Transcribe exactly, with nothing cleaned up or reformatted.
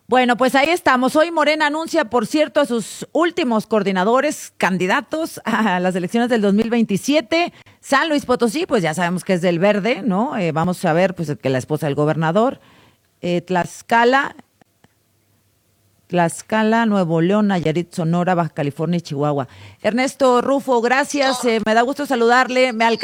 Bueno, pues ahí estamos. Hoy Morena anuncia, por cierto, a sus últimos coordinadores candidatos a las elecciones del dos mil veintisiete. San Luis Potosí, pues ya sabemos que es del Verde, ¿no? Eh, vamos a ver, pues que la esposa del gobernador. Eh, Tlaxcala, Tlaxcala, Nuevo León, Nayarit, Sonora, Baja California y Chihuahua. Ernesto Rufo, gracias. Eh, me da gusto saludarle. Me alcanza